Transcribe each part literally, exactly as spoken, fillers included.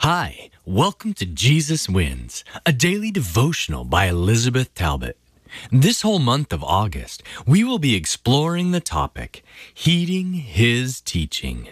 Hi, welcome to Jesus Wins, a daily devotional by Elizabeth Talbot. This whole month of August, we will be exploring the topic, Heeding His Teaching.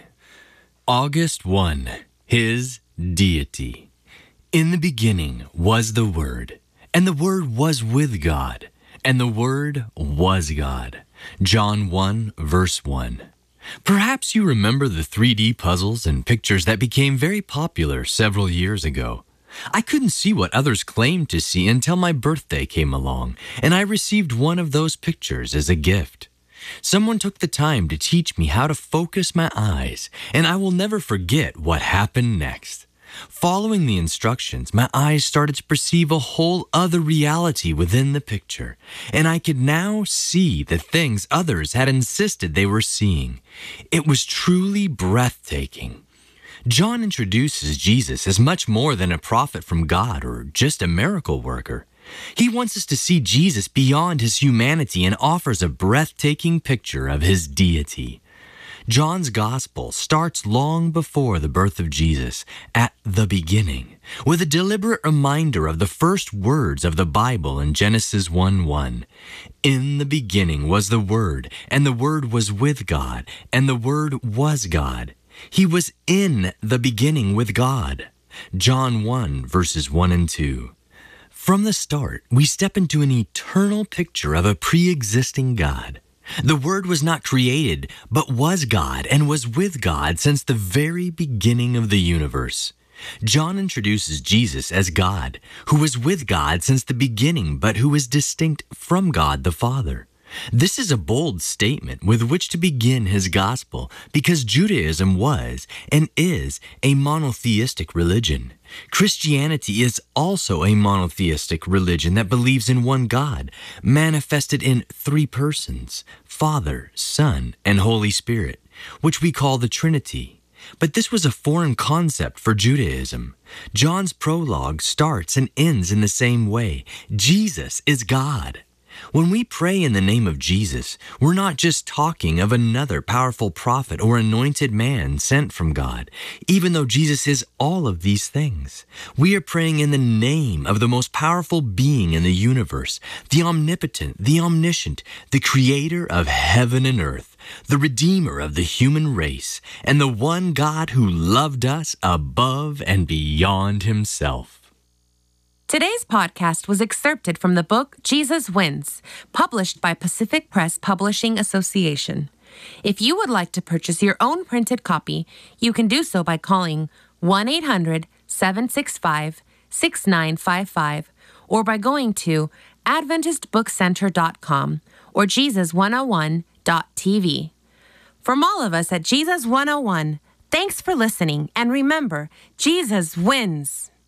August first, His Deity. In the beginning was the Word, and the Word was with God, and the Word was God. John one, verse one. Perhaps you remember the three D puzzles and pictures that became very popular several years ago. I couldn't see what others claimed to see until my birthday came along, and I received one of those pictures as a gift. Someone took the time to teach me how to focus my eyes, and I will never forget what happened next. Following the instructions, my eyes started to perceive a whole other reality within the picture, and I could now see the things others had insisted they were seeing. It was truly breathtaking. John introduces Jesus as much more than a prophet from God or just a miracle worker. He wants us to see Jesus beyond his humanity and offers a breathtaking picture of his deity. John's gospel starts long before the birth of Jesus, at the beginning, with a deliberate reminder of the first words of the Bible in Genesis one one. In the beginning was the Word, and the Word was with God, and the Word was God. He was in the beginning with God. John one, verses one and two. From the start, we step into an eternal picture of a pre-existing God. The Word was not created, but was God and was with God since the very beginning of the universe. John introduces Jesus as God, who was with God since the beginning, but who is distinct from God the Father. This is a bold statement with which to begin his gospel because Judaism was and is a monotheistic religion. Christianity is also a monotheistic religion that believes in one God, manifested in three persons, Father, Son, and Holy Spirit, which we call the Trinity. But this was a foreign concept for Judaism. John's prologue starts and ends in the same way. Jesus is God. When we pray in the name of Jesus, we're not just talking of another powerful prophet or anointed man sent from God, even though Jesus is all of these things. We are praying in the name of the most powerful being in the universe, the omnipotent, the omniscient, the creator of heaven and earth, the redeemer of the human race, and the one God who loved us above and beyond himself. Today's podcast was excerpted from the book Jesus Wins, published by Pacific Press Publishing Association. If you would like to purchase your own printed copy, you can do so by calling one eight hundred, seven six five, six nine five five or by going to adventist book center dot com or jesus one oh one dot t v. From all of us at Jesus one oh one, thanks for listening, and remember, Jesus wins!